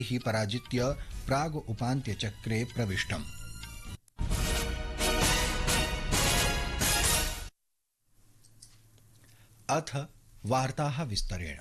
हि पराजित्य प्राग् उपान्त्यचक्रे प्रविष्टम्। अथ वार्ताः विस्तरेण।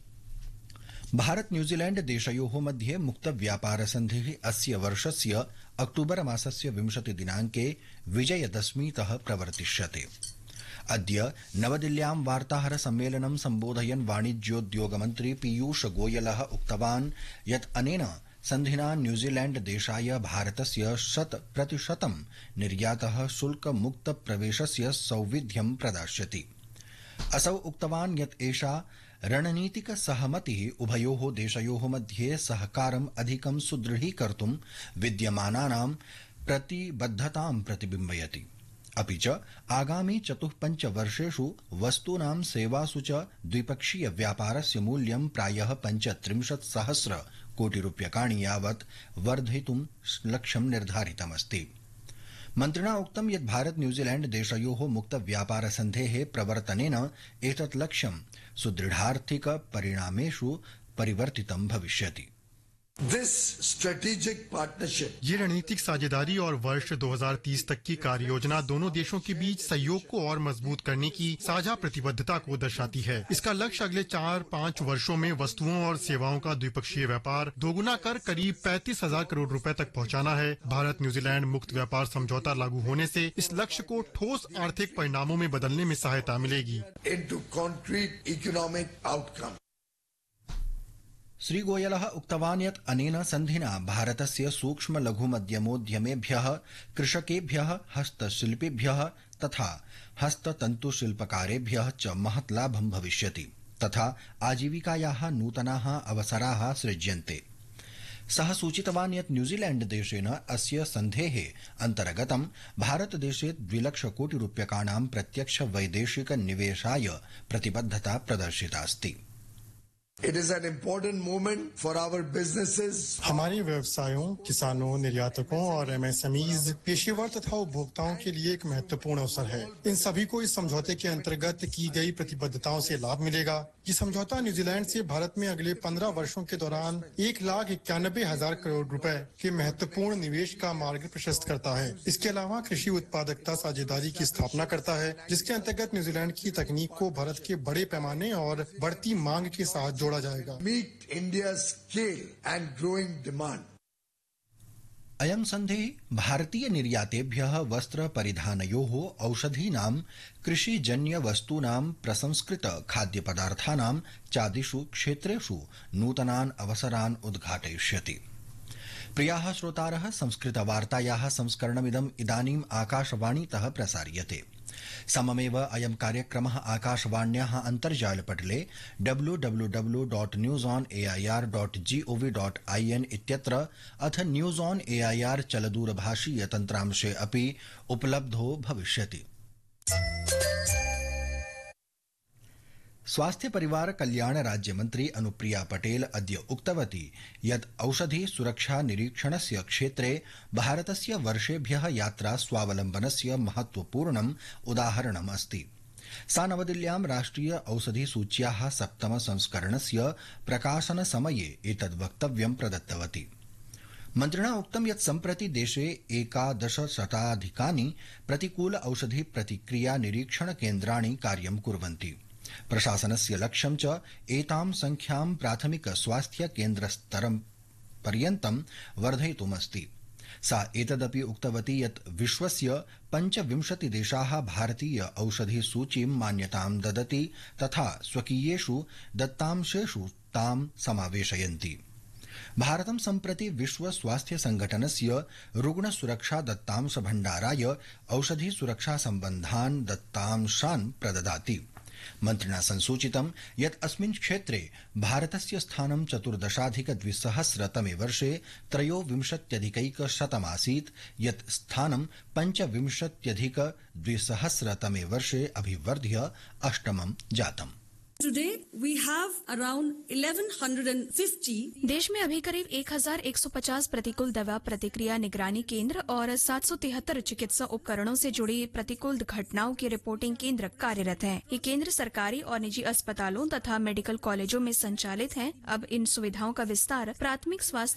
भारत न्यूजीलैंड देशयोः मध्ये मुक्त व्यापार सन्धिः अस्य वर्षस्य अक्टूबर मासस्य 20 दिनाङ्के विजयदशमीतः प्रवर्तिष्यते। अद्य नवदिल्ल्यां वार्ताहर सम्मेलनं सम्बोधयन् वाणिज्योद्योग मन्त्री पीयूष गोयलः उक्तवान् यत् अनेन सन्धिना न्यूजीलैंड देशाय भारतस्य 100% निर्यातः शुल्क मुक्त प्रवेशस्य सौविध्यं प्रदास्यति। असौ उक्तवान् यत् एषा रणनीतिक सहमतिः उभयोः देशयोः मध्ये सहकारम् अधिकं सुदृढीकर्तुं विद्यमानानां प्रतिबद्धतां प्रतिबिम्बयति। अपि च आगामि 4-5 वर्षेषु वस्तूनां सेवासु च द्विपक्षीय व्यापारस्य मूल्यं प्रायः 35,000 कोटि रूप्यकाणि यावत् वर्धयितुं लक्ष्यं निर्धारितमस्ति। मन्त्रिणा उक्तं यत् भारत न्यूजीलैंड देशयोः मुक्त व्यापार सन्धेः प्रवर्तनेन एतत् लक्ष्यं सुदृढार्थिक परिणामेषु परिवर्तितं भविष्यति। This strategic partnership ये रणनीतिक साझेदारी और वर्ष 2030 तक की कार्य योजना दोनों देशों के बीच सहयोग को और मजबूत करने की साझा प्रतिबद्धता को दर्शाती है। इसका लक्ष्य अगले 4-5 वर्षों में वस्तुओं और सेवाओं का द्विपक्षीय व्यापार दोगुना कर करीब 35,000 करोड़ रुपए तक पहुंचाना है। भारत न्यूजीलैंड मुक्त व्यापार समझौता लागू होने से इस लक्ष्य को ठोस आर्थिक परिणामों में बदलने में सहायता मिलेगी। into concrete economic outcome. श्रीगोयलः उक्तवान् यत् अनेन सन्धिना भारतस्य सूक्ष्म लघु मध्यमोद्यमेभ्यः, कृषकेभ्यः, हस्तशिल्पिभ्यः तथा हस्ततन्तुशिल्पकारेभ्यः च महत् लाभं भविष्यति तथा आजीविकायाः नूतनाः अवसराः सृज्यन्ते। सः सूचितवान् यत् न्यूजीलैंड देशेन अस्य सन्धेः अन्तर्गतं भारतदेशे 2 लाख कोटि रूप्यकाणां प्रत्यक्ष वैदेशिक निवेशाय प्रतिबद्धता प्रदर्शिता अस्ति। It is an important moment for our businesses. हमारे व्यवसायों, किसानों, निर्यातकों और एमएसएमईज, पेशेवर तथा उपभोक्ताओं के लिए एक महत्वपूर्ण अवसर है। इन सभी को इस समझौते के अंतर्गत की गई प्रतिबद्धताओं से लाभ मिलेगा। ये समझौता न्यूजीलैंड से भारत में अगले 15 वर्षों के दौरान 1,91,000 करोड़ रुपए के महत्वपूर्ण निवेश का मार्ग प्रशस्त करता है। इसके अलावा कृषि उत्पादकता साझेदारी की स्थापना करता है, जिसके अंतर्गत न्यूजीलैंड की तकनीक को भारत के बड़े पैमाने और बढ़ती मांग के साथ जोड़ा जाएगा। Meet India's scale and growing demand. अयं सन्धिः भारतीय निर्यातेभ्यः वस्त्र परिधानयोः, औषधीनां, कृषिजन्य वस्तूनां, प्रसंस्कृत खाद्यपदार्थानां चादिषु क्षेत्रेषु नूतनान् अवसरान् उद्घाटयिष्यति। प्रियाः श्रोतारः, संस्कृतवार्तायाः संस्करणमिदम् इदानीम् आकाशवाणीतः प्रसार्यते। सममेव अयं कार्यक्रमः आकाशवाण्याः अन्तर्जालपटले www.newsonair.gov.in इत्यत्र अथ न्यूज़ ऑन एआईआर चलदूरभाषीय तन्त्रांशे अपि उपलब्धो भविष्यति। स्वास्थ्य परिवार कल्याण राज्य मंत्री अनुप्रिया पटेल अद्य उक्तवती यत् औषधि सुरक्षा निरीक्षणस्य क्षेत्रे भारतस्य वर्षेभ्यः यात्रा स्वावलम्बनस्य महत्वपूर्णम् उदाहरणम् अस्ति। सा नवदिल्ल्यां राष्ट्रिय औषधि सूच्याः 7 संस्करणस्य प्रकाशन समये एतद् वक्तव्यं प्रदत्तवती। मन्त्रिणा उक्तं यत् सम्प्रति देशे 11,000 प्रतिकूल औषधि प्रतिक्रिया निरीक्षण केन्द्राणि कार्यं कुर्वन्ति। प्रशासनस्य लक्ष्यं च एतां संख्यां प्राथमिक स्वास्थ्य केन्द्रस्तरं पर्यन्तं वर्धयितुमस्ति। सा एतदपि उक्तवती यत् विश्वस्य 25 देशाः भारतीय औषधि सूचीं मान्यतां ददति तथा स्वकीयेषु दत्तांशेषु तां समावेशयन्ति। भारतं सम्प्रति विश्व स्वास्थ्य संघटनस्य रुग्ण सुरक्षा दत्तांश भण्डाराय औषधि सुरक्षा सम्बन्धान् दत्तांशान् प्रददाति। मन्त्रिणा संसूचितं यत् अस्मिन् क्षेत्रे भारतस्य स्थानं 14,200 वर्षे 23,100 आसीत्, यत् स्थानं 25,200 वर्षे अभिवर्ध्य 8 जातम्। Today, we have around 1150. देश में अभी करीब 1150 प्रतिकूल दवा प्रतिक्रिया निगरानी केंद्र और 773 चिकित्सा उपकरणों से जुड़ी प्रतिकूल घटनाओं की रिपोर्टिंग केंद्र कार्यरत हैं। ये केंद्र सरकारी और निजी अस्पतालों तथा मेडिकल कॉलेजों में संचालित हैं। अब इन सुविधाओं का विस्तार प्राथमिक स्वास्थ्य